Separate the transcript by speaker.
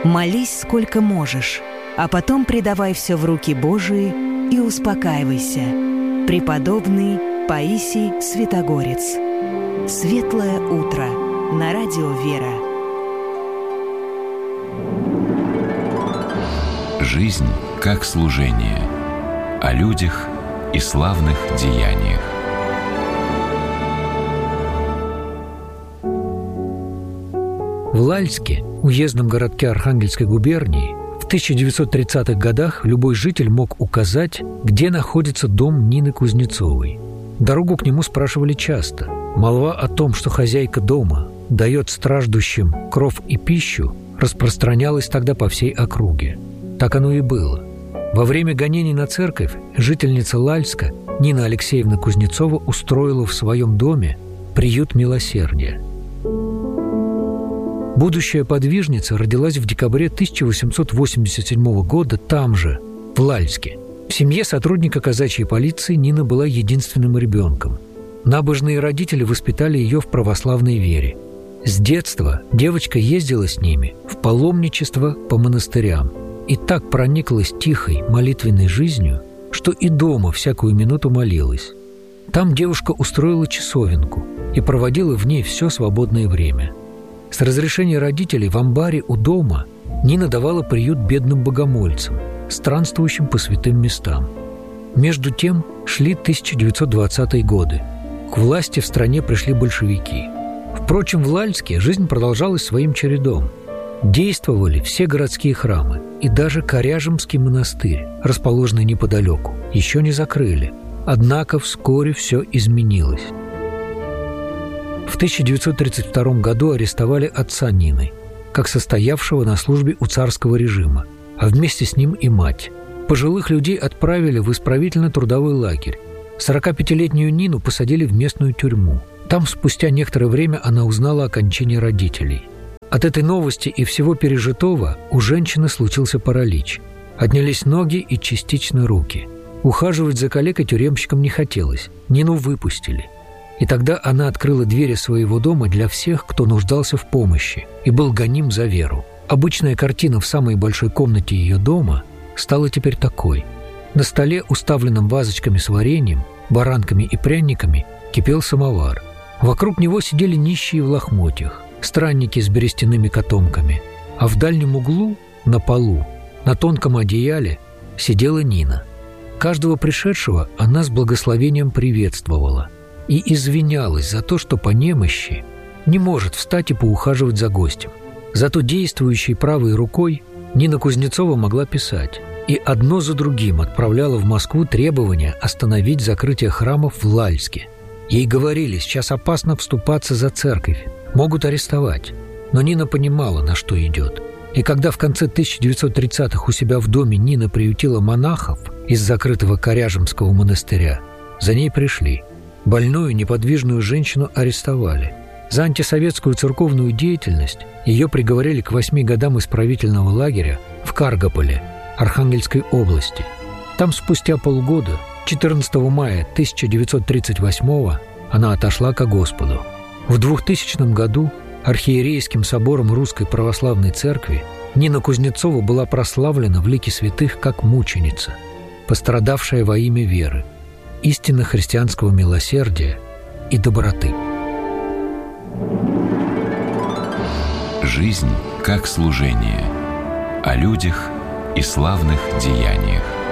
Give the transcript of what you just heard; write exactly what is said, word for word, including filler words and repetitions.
Speaker 1: Молись сколько можешь, а потом предавай все в руки Божии и успокаивайся. Преподобный Паисий Святогорец. Светлое утро на радио Вера.
Speaker 2: Жизнь как служение. О людях и славных деяниях.
Speaker 3: В Лальске, уездном городке Архангельской губернии, в тысяча девятьсот тридцатых годах любой житель мог указать, где находится дом Нины Кузнецовой. Дорогу к нему спрашивали часто. Молва о том, что хозяйка дома дает страждущим кров и пищу, распространялась тогда по всей округе. Так оно и было. Во время гонений на церковь жительница Лальска Нина Алексеевна Кузнецова устроила в своем доме приют милосердия. Будущая подвижница родилась в декабре тысяча восемьсот восемьдесят седьмого года там же, в Лальске. В семье сотрудника казачьей полиции Нина была единственным ребенком. Набожные родители воспитали ее в православной вере. С детства девочка ездила с ними в паломничество по монастырям и так прониклась тихой молитвенной жизнью, что и дома всякую минуту молилась. Там девушка устроила часовенку и проводила в ней все свободное время. С разрешения родителей в амбаре у дома Нина давала приют бедным богомольцам, странствующим по святым местам. Между тем шли тысяча девятьсот двадцатые годы. К власти в стране пришли большевики. Впрочем, в Лальске жизнь продолжалась своим чередом. Действовали все городские храмы, и даже Коряжемский монастырь, расположенный неподалеку, еще не закрыли. Однако вскоре все изменилось. В тысяча девятьсот тридцать втором году арестовали отца Нины, как состоявшего на службе у царского режима, а вместе с ним и мать. Пожилых людей отправили в исправительно-трудовой лагерь. сорокапятилетнюю Нину посадили в местную тюрьму. Там спустя некоторое время она узнала о кончине родителей. От этой новости и всего пережитого у женщины случился паралич. Отнялись ноги и частично руки. Ухаживать за калекой-тюремщиком не хотелось. Нину выпустили. И тогда она открыла двери своего дома для всех, кто нуждался в помощи и был гоним за веру. Обычная картина в самой большой комнате ее дома стала теперь такой. На столе, уставленном вазочками с вареньем, баранками и пряниками, кипел самовар. Вокруг него сидели нищие в лохмотьях, странники с берестяными котомками, а в дальнем углу, на полу, на тонком одеяле, сидела Нина. Каждого пришедшего она с благословением приветствовала и извинялась за то, что по немощи не может встать и поухаживать за гостем. Зато действующей правой рукой Нина Кузнецова могла писать и одно за другим отправляла в Москву требования остановить закрытие храмов в Лальске. Ей говорили, сейчас опасно вступаться за церковь, могут арестовать. Но Нина понимала, на что идет. И когда в конце тысяча девятьсот тридцатых у себя в доме Нина приютила монахов из закрытого Коряжемского монастыря, за ней пришли. Больную, неподвижную женщину арестовали. За антисоветскую церковную деятельность ее приговорили к восьми годам исправительного лагеря в Каргополе, Архангельской области. Там спустя полгода, четырнадцатого мая тысяча девятьсот тридцать восьмого, она отошла ко Господу. В двухтысячном году архиерейским собором Русской Православной Церкви Нина Кузнецова была прославлена в лике святых как мученица, пострадавшая во имя веры, истинно христианского милосердия и доброты.
Speaker 2: Жизнь как служение. О людях и славных деяниях.